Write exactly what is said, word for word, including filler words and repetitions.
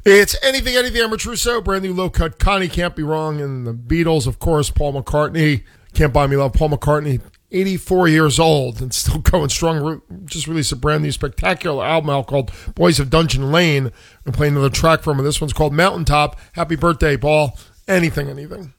It's Anything, Anything. I'm Trusso. Brand new low cut. Connie Can't Be Wrong. And the Beatles, of course, Paul McCartney. Can't Buy Me Love. Paul McCartney, eighty-four years old and still going strong. Just released a brand new spectacular album out called Boys of Dungeon Lane. I'm playing another track from it. This one's called Mountaintop. Happy birthday, Paul. Anything, Anything.